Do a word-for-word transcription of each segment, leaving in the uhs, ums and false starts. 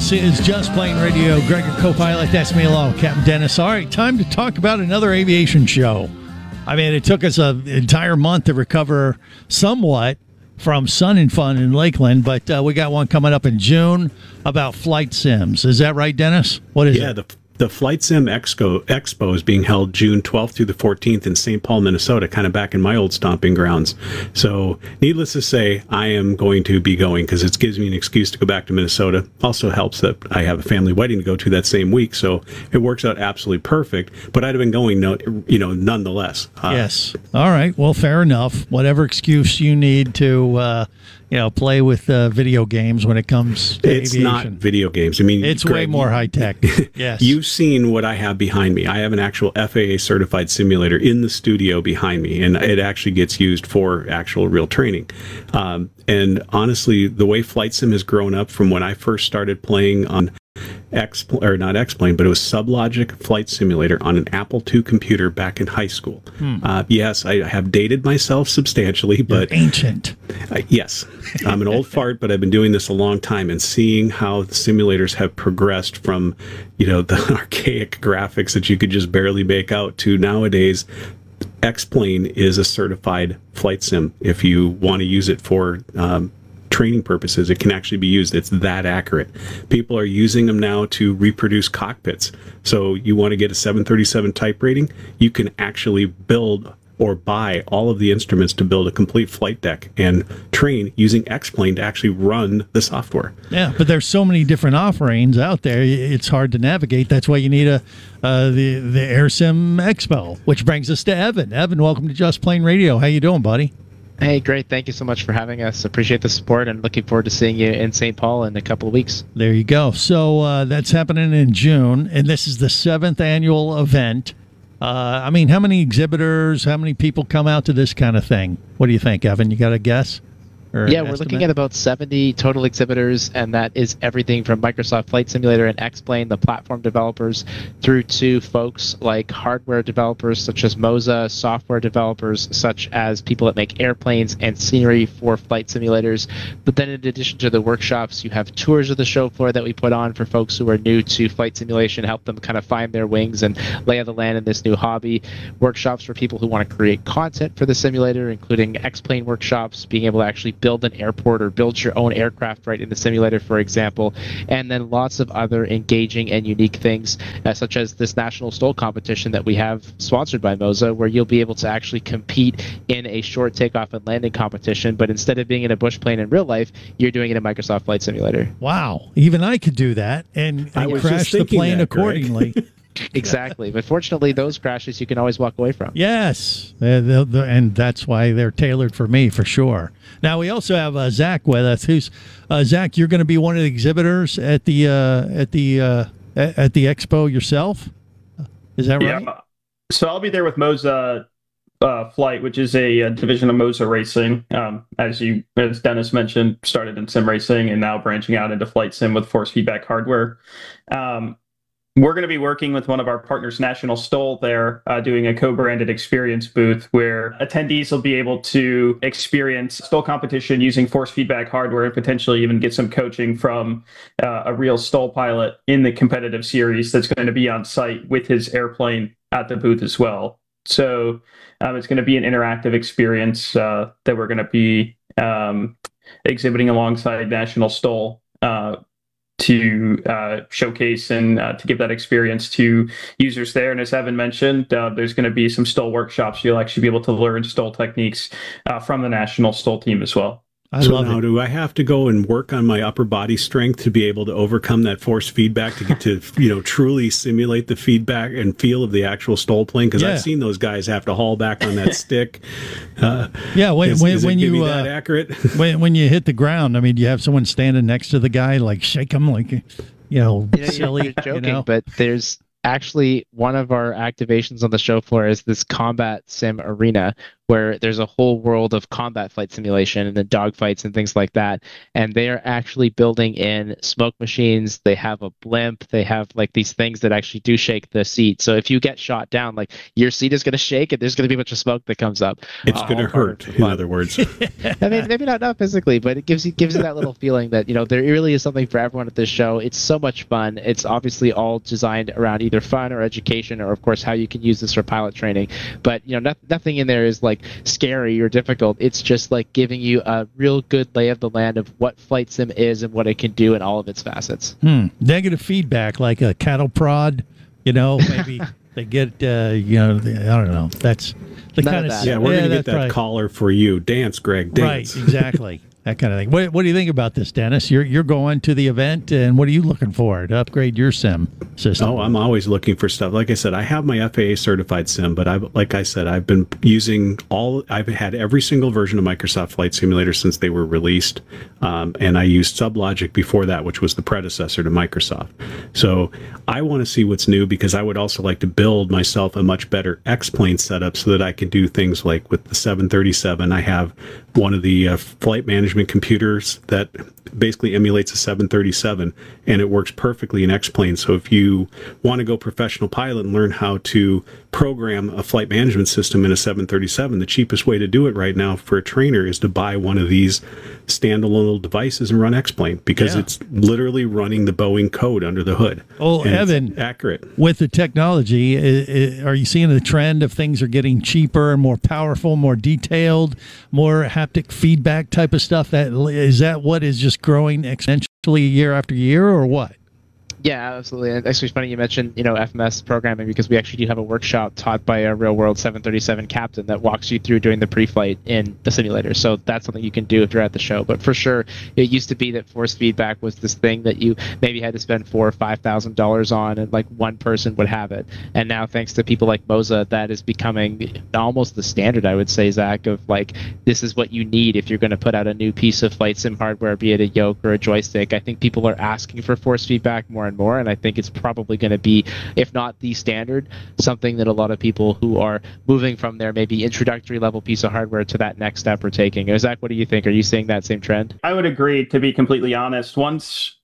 This is Just Plain Radio. Greg, your co-pilot. That's me along with Captain Dennis. All right, time to talk about another aviation show. I mean, it took us an entire month to recover somewhat from Sun and Fun in Lakeland, but uh, we got one coming up in June about flight sims. Is that right, Dennis? What is yeah, it? Yeah, the the Flight Sim Expo, Expo is being held June twelfth through the fourteenth in Saint Paul, Minnesota, kind of back in my old stomping grounds. So needless to say, I am going to be going because it gives me an excuse to go back to Minnesota. Also helps that I have a family wedding to go to that same week, so it works out absolutely perfect. But I'd have been going, no, you know, nonetheless. Uh, yes. All right. Well, fair enough. Whatever excuse you need to, uh, you know, play with uh, video games when it comes to it's aviation. Not video games. I mean, it's Greg, way more high tech. Yes. You've seen what I have behind me. I have an actual F A A certified simulator in the studio behind me, and it actually gets used for actual real training. Um, and honestly, the way Flight Sim has grown up from when I first started playing on X, or not X-Plane, but it was Sublogic Flight Simulator on an Apple two computer back in high school. Hmm. Uh, yes, I have dated myself substantially, but You're ancient. Uh, yes, I'm an old fart, but I've been doing this a long time, and seeing how the simulators have progressed from, you know, the archaic graphics that you could just barely make out to nowadays. X-Plane is a certified flight sim. If you want to use it for um, training purposes, it can actually be used. It's that accurate. People are using them now to reproduce cockpits. So you want to get a seven thirty-seven type rating, you can actually build or buy all of the instruments to build a complete flight deck and train using X-Plane to actually run the software. Yeah, but there's so many different offerings out there. It's hard to navigate. That's why you need a uh, the the AirSim Expo, which brings us to Evan. Evan, welcome to Just Plain Radio. How you doing, buddy? Hey, great. Thank you so much for having us. Appreciate the support and looking forward to seeing you in Saint Paul in a couple of weeks. There you go. So uh, that's happening in June, and this is the seventh annual event. Uh, I mean, how many exhibitors, how many people come out to this kind of thing? What do you think, Evan? You got a guess? Or yeah, we're looking at about seventy total exhibitors, and that is everything from Microsoft Flight Simulator and X-Plane, the platform developers, through to folks like hardware developers such as Moza, software developers such as people that make airplanes and scenery for flight simulators. But then in addition to the workshops, you have tours of the show floor that we put on for folks who are new to flight simulation, help them kind of find their wings and lay of the land in this new hobby. Workshops for people who want to create content for the simulator, including X-Plane workshops, being able to actually build an airport or build your own aircraft right in the simulator, for example, and then lots of other engaging and unique things, uh, such as this National Stoll competition that we have sponsored by Moza, where you'll be able to actually compete in a short takeoff and landing competition, but instead of being in a bush plane in real life, you're doing it in Microsoft Flight Simulator. Wow. Even I could do that and, and crash the plane that, accordingly. Exactly. But fortunately, those crashes you can always walk away from. Yes. Uh, the, the, and that's why they're tailored for me, for sure. Now, we also have uh, Zach with us. Who's uh, Zach, you're going to be one of the exhibitors at the uh, at the uh, at the expo yourself? Is that right? Yeah. So I'll be there with Moza uh, Flight, which is a, a division of Moza Racing. Um, as you, as Dennis mentioned, started in sim racing and now branching out into flight sim with force feedback hardware. Um, We're going to be working with one of our partners, National Stoll, there, uh, doing a co-branded experience booth where attendees will be able to experience Stoll competition using force feedback hardware and potentially even get some coaching from uh, a real Stoll pilot in the competitive series that's going to be on site with his airplane at the booth as well. So um, it's going to be an interactive experience uh, that we're going to be um, exhibiting alongside National Stoll uh, to uh, showcase and uh, to give that experience to users there. And as Evan mentioned, uh, there's going to be some Stoll workshops. You'll actually be able to learn Stoll techniques uh, from the National Stoll team as well. I so love now, it. do I have to go and work on my upper body strength to be able to overcome that force feedback to get to, you know, truly simulate the feedback and feel of the actual Stoll plane? Because Yeah. I've seen those guys have to haul back on that stick. Uh, Yeah, when, is, when, is it when gonna you be that uh, accurate? when when you hit the ground, I mean, you have someone standing next to the guy, like shake him, like you know, You know, silly. you're joking, you know? but there's actually, one of our activations on the show floor is this combat sim arena, where there's a whole world of combat flight simulation and the dogfights and things like that. And they are actually building in smoke machines. They have a blimp. They have like these things that actually do shake the seat. So if you get shot down, like your seat is going to shake and there's going to be a bunch of smoke that comes up. It's uh, going to hurt, in other words. I mean, maybe not, not physically, but it gives you gives you that little feeling that, you know, there really is something for everyone at this show. It's so much fun. It's obviously all designed around either fun or education, or of course how you can use this for pilot training. But you know, no, nothing in there is like scary or difficult. It's just like giving you a real good lay of the land of what flight sim is and what it can do in all of its facets. Hmm. Negative feedback, like a cattle prod, you know, maybe they get, uh, you know, I don't know. That's the None kind of of that. Yeah, we're yeah, going to get that's that right. collar for you. Dance, Greg, dance. Right, exactly. That kind of thing. What, what do you think about this, Dennis? You're you're going to the event, and what are you looking for to upgrade your sim system? Oh, I'm always looking for stuff. Like I said, I have my F A A certified sim, but I've, like I said, I've been using all, I've had every single version of Microsoft Flight Simulator since they were released. Um, and I used SubLogic before that, which was the predecessor to Microsoft. So I want to see what's new, because I would also like to build myself a much better X-plane setup so that I can do things like with the seven thirty-seven. I have one of the uh, flight management computers that basically emulates a seven thirty-seven, and it works perfectly in X-plane. So if you want to go professional pilot and learn how to program a flight management system in a seven thirty-seven, the cheapest way to do it right now for a trainer is to buy one of these standalone little devices and run X-plane, because Yeah. it's literally running the Boeing code under the hood. Oh, And it's Evan, accurate. with the technology, i- i- are you seeing the trend of things are getting cheaper, more powerful, more detailed, more haptic feedback type of stuff? That is that what is just growing exponentially year after year, or what? Yeah, absolutely. And actually, it's funny you mentioned, you know, F M S programming, because we actually do have a workshop taught by a real world seven thirty-seven captain that walks you through doing the pre-flight in the simulator. So that's something you can do if you're at the show. But for sure, it used to be that force feedback was this thing that you maybe had to spend four or five thousand dollars on, and like one person would have it. And now, thanks to people like Moza, that is becoming almost the standard, I would say, Zach, of like, this is what you need if you're going to put out a new piece of flight sim hardware, be it a yoke or a joystick. I think people are asking for force feedback more and more, and I think it's probably going to be, if not the standard, something that a lot of people who are moving from their maybe introductory level piece of hardware to that next step are taking. Zach, what do you think? Are you seeing that same trend? I would agree, to be completely honest. Once,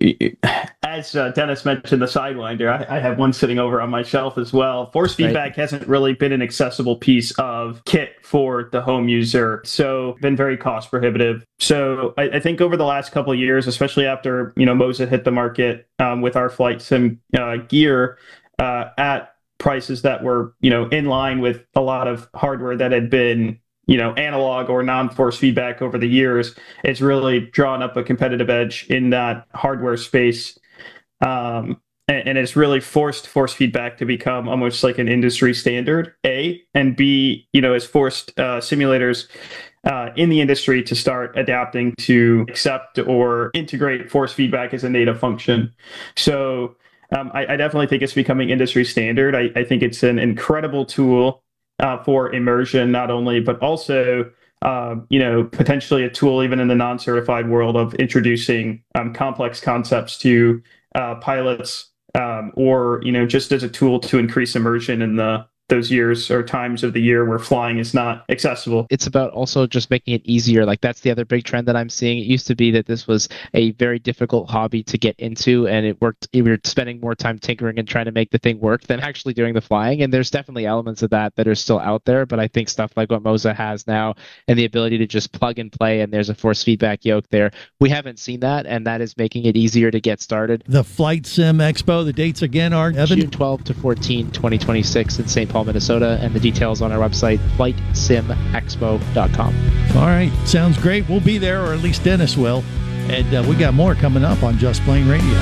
as uh, Dennis mentioned, the Sidewinder, I, I have one sitting over on my shelf as well. Force feedback right. hasn't really been an accessible piece of kit for the home user, so been very cost prohibitive. So I, I think over the last couple of years, especially after, you know, Moza hit the market um, with our flight sim uh, gear uh, at prices that were, you know, in line with a lot of hardware that had been, you know, analog or non-force feedback over the years, it's really drawn up a competitive edge in that hardware space. Um, and, and it's really forced force feedback to become almost like an industry standard, A, and B, you know, it's forced uh, simulators uh, in the industry to start adapting to accept or integrate force feedback as a native function. So um, I, I definitely think it's becoming industry standard. I, I think it's an incredible tool Uh, for immersion, not only, but also, uh, you know, potentially a tool even in the non-certified world of introducing um, complex concepts to uh, pilots, um, or, you know, just as a tool to increase immersion in the those years or times of the year where flying is not accessible. It's about also just making it easier. Like, that's the other big trend that I'm seeing. It used to be that this was a very difficult hobby to get into, and it worked. We were spending more time tinkering and trying to make the thing work than actually doing the flying. And there's definitely elements of that that are still out there. But I think stuff like what Moza has now, and the ability to just plug and play, and there's a force feedback yoke there, we haven't seen that, and that is making it easier to get started. The Flight Sim Expo, the dates again are, Evan? June twelfth to fourteenth, twenty twenty-six in Saint Paul, Minnesota, and the details on our website, flight sim expo dot com. All right, sounds great. We'll be there, or at least Dennis will. And uh, we got more coming up on Just Plane Radio.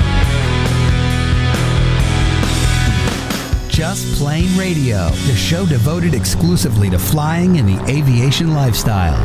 Just Plane Radio, the show devoted exclusively to flying and the aviation lifestyle.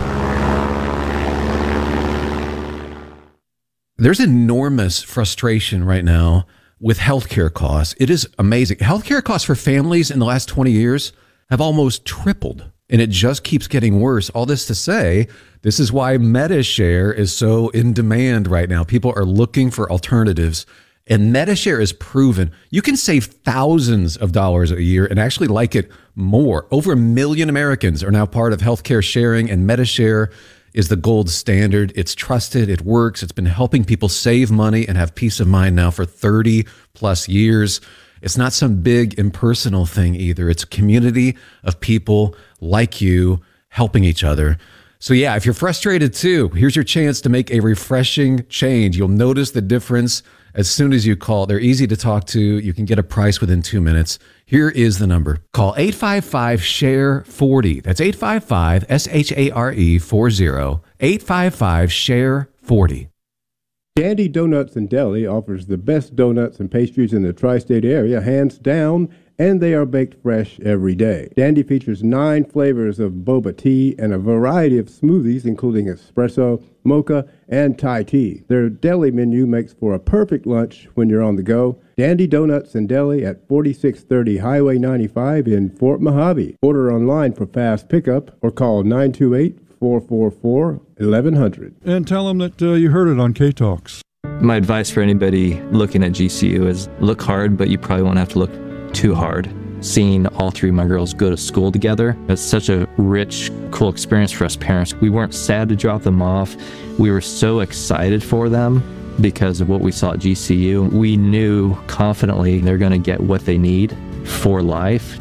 There's enormous frustration right now with healthcare costs. It is amazing. Healthcare costs for families in the last twenty years have almost tripled, and it just keeps getting worse. All this to say, this is why MediShare is so in demand right now. People are looking for alternatives, And Medi-Share is proven. You can save thousands of dollars a year and actually like it more. Over a million Americans are now part of healthcare sharing, and Medi-Share is the gold standard. It's trusted. It works. It's been helping people save money and have peace of mind now for thirty plus years. It's not some big impersonal thing either. It's a community of people like you helping each other. So yeah, if you're frustrated too, here's your chance to make a refreshing change. You'll notice the difference as soon as you call. They're easy to talk to. You can get a price within two minutes. Here is the number. Call eight five five, S H A R E, forty. That's eight five five, S H A R E, forty. eight five five, S H A R E, forty. Dandy Donuts and Deli offers the best donuts and pastries in the tri-state area, hands down, and they are baked fresh every day. Dandy features nine flavors of boba tea and a variety of smoothies, including espresso, mocha, and Thai tea. Their deli menu makes for a perfect lunch when you're on the go. Dandy Donuts and Deli at forty-six thirty Highway ninety-five in Fort Mojave. Order online for fast pickup or call nine two eight, four four four, eleven hundred. And tell them that uh, you heard it on K-Talks. My advice for anybody looking at G C U is look hard, but you probably won't have to look too hard. Seeing all three of my girls go to school together, it's such a rich, cool experience for us parents. We weren't sad to drop them off. We were so excited for them because of what we saw at G C U. We knew confidently they're going to get what they need for life.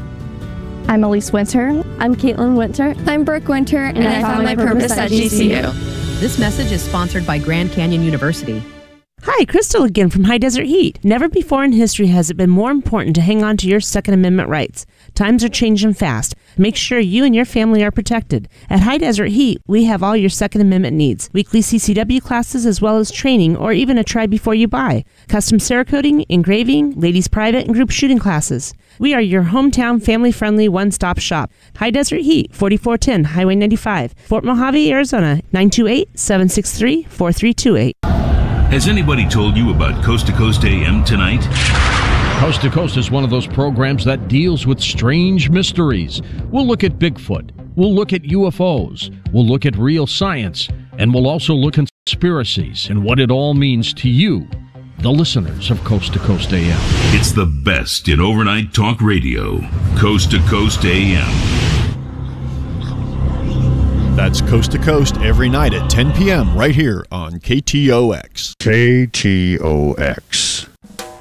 I'm Elise Winter. I'm Caitlin Winter. I'm Brooke Winter, and, and I, I found, found my purpose, purpose at G C U. This message is sponsored by Grand Canyon University. Hi, Crystal again from High Desert Heat. Never before in history has it been more important to hang on to your Second Amendment rights. Times are changing fast. Make sure you and your family are protected. At High Desert Heat, we have all your Second Amendment needs. Weekly C C W classes as well as training or even a try before you buy. Custom Cerakoting, engraving, ladies private and group shooting classes. We are your hometown family-friendly one-stop shop. High Desert Heat, forty-four ten Highway ninety-five, Fort Mojave, Arizona, nine two eight, seven six three, four three two eight. Has anybody told you about Coast to Coast A M tonight? Coast to Coast is one of those programs that deals with strange mysteries. We'll look at Bigfoot. We'll look at U F Os. We'll look at real science. And we'll also look at conspiracies and what it all means to you, the listeners of Coast to Coast A M. It's the best in overnight talk radio. Coast to Coast A M. That's Coast to Coast every night at ten p.m. right here on K T O X. K T O X.